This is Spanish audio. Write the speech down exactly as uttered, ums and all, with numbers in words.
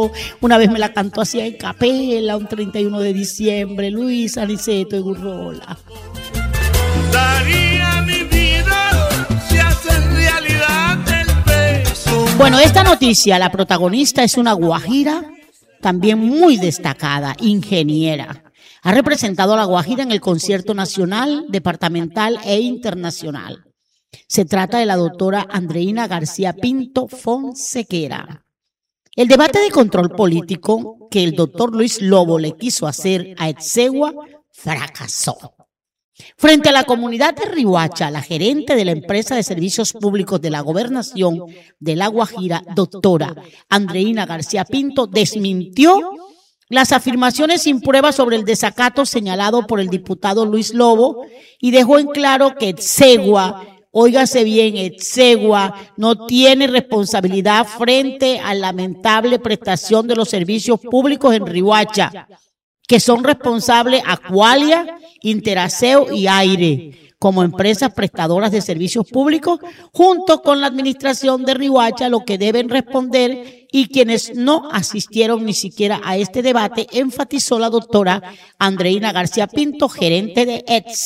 cantó, una vez me la cantó así en capela, un treinta y uno de diciembre, Luis Aniceto y Gurrola. Daría mi vida si hace realidad el beso. Bueno, esta noticia, la protagonista es una guajira, también muy destacada, ingeniera. Ha representado a La Guajira en el concierto nacional, departamental e internacional. Se trata de la doctora Andreina García Pinto Fonsequera. El debate de control político que el doctor Luis Lobo le quiso hacer a Edsegua fracasó. Frente a la comunidad de Riohacha, la gerente de la empresa de servicios públicos de la gobernación de La Guajira, doctora Andreina García Pinto, desmintió las afirmaciones sin pruebas sobre el desacato señalado por el diputado Luis Lobo y dejó en claro que Edsegua, óigase bien, Edsegua no tiene responsabilidad frente a la lamentable prestación de los servicios públicos en Riohacha, que son responsables Aqualia, Interaseo y Aire, como empresas prestadoras de servicios públicos, junto con la administración de Riohacha, lo que deben responder, y quienes no asistieron ni siquiera a este debate, enfatizó la doctora Andreina García Pinto, gerente de E T S.